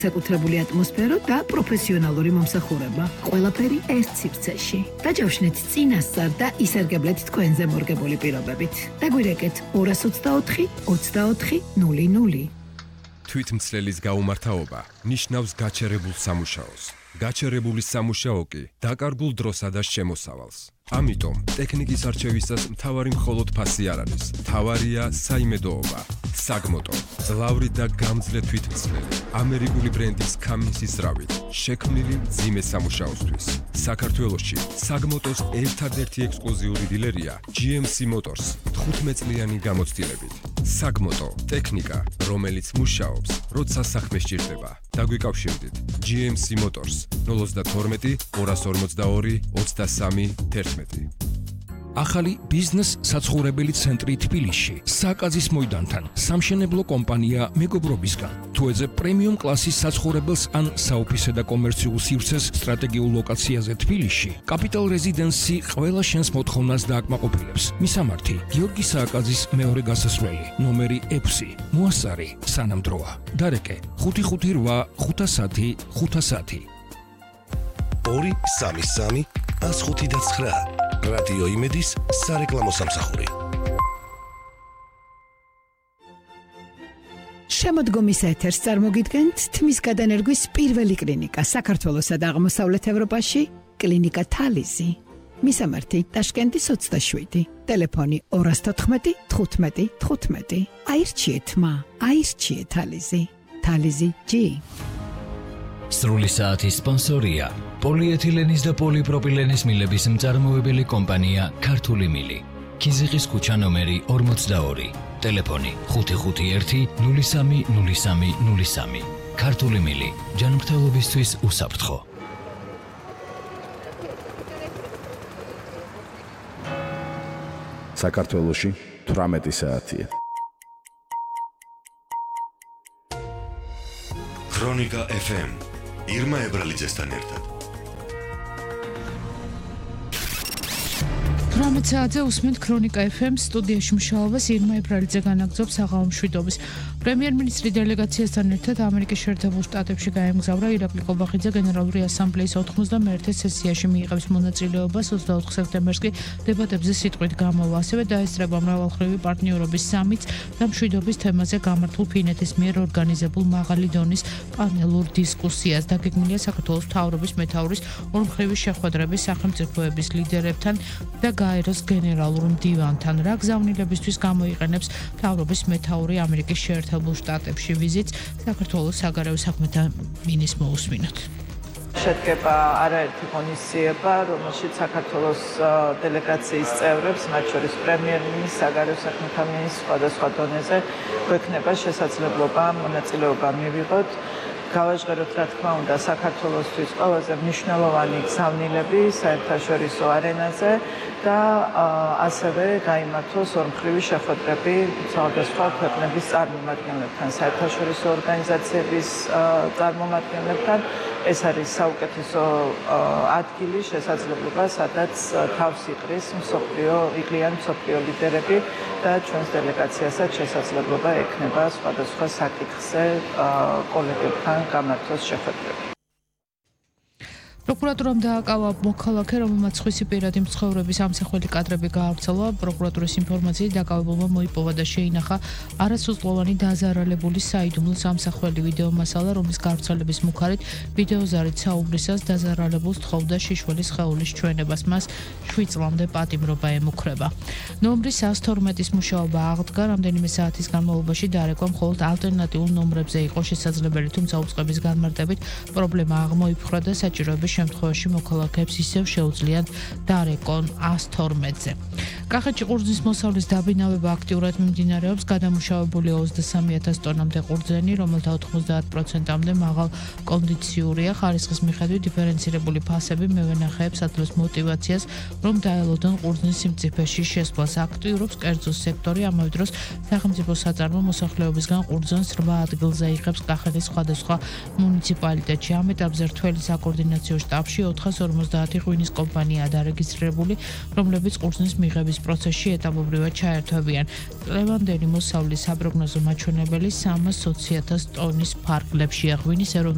საკუთრებული ატმოსფერო და პროფესიონალური მომსახურება. ყველაფერი ერთ სივრცეში. დაჯავშნეთ წინასწარ და ისარგებლეთ თქვენზე მორგებული პირობებით. დაგვირეკეთ 224 24 00. თვითმცლელის გაუმართავობა ნიშნავს გაჩერებულ სამუშაოს. გაჩერებული სამუშაო კი დაკარგულ დროსა და შემოსავალს. ამიტომ ტექნიკის არჩევისას მთავარი მხოლოდ ფასი არ არის. მთავარია საიმედოობა. საგმოტო, ძლავრი და გამძლე თვითმცლელი, ამერიკული ბრენდის Cummins-ის ზრავით, შექმნილი მძიმე სამუშაოსთვის. საქართველოში საგმოტოს ერთადერთი ექსკლუზიური დილერია GMC Motors 15 წლიანი გამოცდილებით. საგმოტო, ტექნიკა, რომელიც მუშაობს, როცა საქმე სჭირდება. დაგვიკავშირდით GMC Motors 012 242 23 11. ახალი ბიზნეს საცხოვრებელი ცენტრი თბილისში, საკაზის მოედანთან, სამშენებლო კომპანია მეგობრობისგან. თუ ეძებ პრემიუმ კლასის საცხოვრებელს ან საოფისე და კომერციულ სივრცეს სტრატეგიულ ლოკაციაზე თბილისში, Capital Residency ყველა შენს მოთხოვნას დააკმაყოფილებს. მისამართი: გიორგი სააკაძის მეორე გასასვლელი, ნომერი 6, მოასწარი, სანამ დროა. დარეკე: 558 510 510. 233 159. რადიო იმედის სარეკლამო სამსახური. შემოდგომის ეთერს წარმოგიდგენთ თმის გადანერგვის პირველი კლინიკა საქართველოსა და აღმოსავლეთ ევროპაში, კლინიკა თალიზი. მისამართი: ტაშკენტის 27, ტელეფონი 214 15 15. აირჩიეთ მა, აირჩიეთ თალიზი. თალიზი G. სრული საათის სპონსორია პოლიეთილენის და პოლიპროპილენის მილების მწარმოებელი კომპანია ქართული მილი. ქიზიყის ქუჩა ნომერი 42, ტელეფონი 551 03 03 03. ქართული მილი, ჯანმრთელობისთვის უსაფრთხო. საქართველოში 18 საათია. ქრონიკა FM ირმა ებრალიძესთან ერთად. 18 საათზე უსმენთ ქრონიკა FM სტუდიაში მუშაობას ირმა ებრალიძე განაგრძობს საღამო მშვიდობის. პრემიერ-მინისტრი დელეგაციასთან ერთად ამერიკის შეერთებულ შტატებში გაემგზავრა ირაკლი ყობახიძე გენერალური ასამბლეის 91 სესიაში მიიღებს მონაწილეობას 24 სექტემბერს კი დებატებზე სიტყვით გამოვა. ასევე დაესწრება მრავალმხრივი პარტნიორობის სამიტს და მშვიდობის თემაზე გამართულ ფინეთის მიერ ორგანიზებულ მაღალი დონის პანელურ დისკუსიას. დაგეგმილია საქართველოს მთავრობის მეთაურის ორმხრივი შეხვედრების სახელმწიფოების ლიდერებთან და გაეროს გენერალურ მდივანთან. რა გზავნილებისთვის გამოიყენებს მთავრობის მეთაური ამერიკის შეერთებულ შტატებში ვიზიტს, საქართველოს საგარეო საქმეთა მინისტრს მოусმინოთ. შედგება არაერთი ღონისძიება, რომელშიც საქართველოს დელეგაციის წევრებს, მათ შორის პრემიერ-მინისტრს, საგარეო საქმეთა მინისტრს სხვადასხვა დონეზე გვექნება შესაძლებლობა მონაწილეობა მივიღოთ. გავაჟღეროთ რა თქმა უნდა საქართველოსთვის ყველაზე მნიშვნელოვანი გზავნილები საერთაშორისო არენაზე და ასევე გაიმართოს ორმხრივი შეხვედრები სხვადასხვა ქვეყნების წარმომადგენლებთან, საერთაშორისო ორგანიზაციების წარმომადგენლებთან. ეს არის საუკეთესო ადგილი, შესაძლებლობა, სადაც თავს იყრის იკლიან მსოფლიო ლიდერები და ჩვენს დელეგაციასაც შესაძლებლობა ექნება სხვადასხვა საკითხზე კოლეგებთან გამართოს შეხვედრები. პროკურატურამ დააკავა მოქალაქე, რომელმაც სხვისი პირადი მცხოვრების ამსახველი კადრები გაავრცელა. პროკურატურის ინფორმაციით დაკავებულმა მოიპოვა და შეინახა არასრულწლოვანი დაზარალებული საიდუმლოს ამსახველი ვიდეო მასალა, რომლის გავრცელების მუქარით ვიდეოზარით საუბრისას დაზარალებულს თხოვდა შიშველის სხეულის ჩვენებას. მას 7 წლამდე პატიმრობა ემუქრება. ნომრის 112-ის მუშაობა აღდგა, რამდენიმე საათის განმავლობაში დარეკვა მხოლოდ ალტერნატიულ ნომრებზე იყო შესაძლებელი, თუმცა უწყების განმარტებით პრობლემა აღმოიფხვრა და საჭიროების შემთხვევაში მოქალაქეებს ისევ შეუძლიათ დარეკონ 112-ზე. კახეთში ყურძნის მოსავლის დაბინავება აქტიურად მიმდინარეობს. გადამუშავებული 23,000 ტონამდე ყურძენი, რომელთა 90%-მდე მაღალ კონდიციურია. ხარისხის მიხედვით დიფერენცირებული ფასები მევენახეებს ადლოს მოტივაციას, რომ დაელოდონ ყურძნის სიმწიფეში შესვლას. აქტიურობს კერძო სექტორი, ამავე დროს სახელმწიფო საწარმო მოსახლეობისგან ყურძენს 8 ადგილზე იღებს კახეთის სხვადასხვა მუნიციპალიტეტში. ამ ეტაპზე რთველი საკოორდინაციო შტაბში 450 ღვინის კომპანიაა დარეგისტრირებული, რომლებიც ყურძნის მიღების პროცესში ეტაპობრივად ჩაერთვებიან. წლევანდელი მოსავლის საპროგნოზო მაჩვენებელი 320,000 ტონის ფარგლებშია. ღვინის